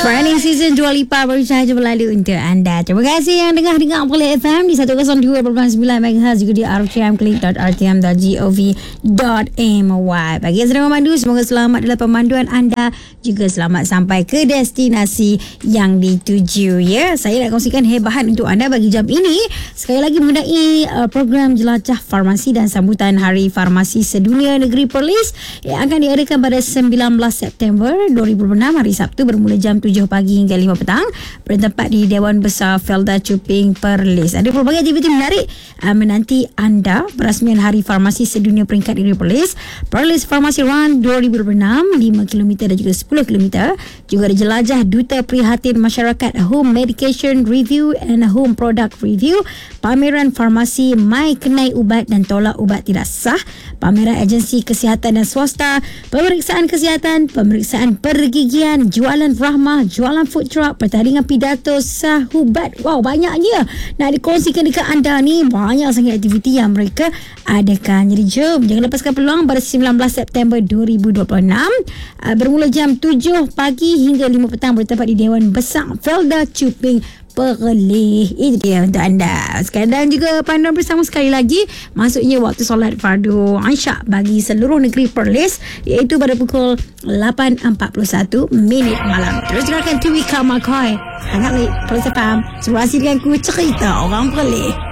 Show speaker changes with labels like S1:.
S1: Friday season Dua Lipa baru sahaja berlalu untuk anda. Terima kasih yang dengar Perlis FM di 102.9 MHz juga di rtmclick.rtm.gov.my. Bagi yang sedang memandu, semoga selamat dalam pemanduan anda, juga selamat sampai ke destinasi yang dituju. Ya, saya nak kongsikan hebahan untuk anda bagi jam ini. Sekali lagi mengenai program jelajah farmasi dan sambutan Hari Farmasi Sedunia Negeri Perlis yang akan diadakan pada 19 September 2006 hari Sabtu bermula jam 7 pagi hingga 5 petang bertempat di Dewan Besar Felda Cuping Perlis. Ada pelbagai aktiviti menarik menanti anda. Perasmian Hari Farmasi Sedunia peringkat negeri Perlis, Perlis Pharmacy Run 2006 5 km dan juga 10 km. Juga ada jelajah Duta Prihatin Masyarakat, Home Medication Review and Home Product Review, pameran farmasi My Kenai Ubat dan Tolak Ubat Tidak Sah, pameran agensi kesihatan dan swasta, pemeriksaan kesihatan, pemeriksaan pergigian, jualan rahmah, jualan food truck, pertandingan pidato, sahubat. Wow, banyaknya nak dikongsikan dekat anda ni. Banyak sangat aktiviti yang mereka adakan. Jadi jom, jangan lepaskan peluang pada 19 September 2026 bermula jam 7 pagi hingga 5 petang bertempat di Dewan Besar Felda Cuping Perlis. Itu dia untuk anda. Sekarang juga panduan bersama sekali lagi, maksudnya waktu solat fardu Isyak bagi seluruh negeri Perlis, iaitu pada pukul 8.41 malam. Terus dengarkan Tui Kamakoy. Hangat lagi Perlis FM. Terima kasih dengan ku cerita orang Perlis.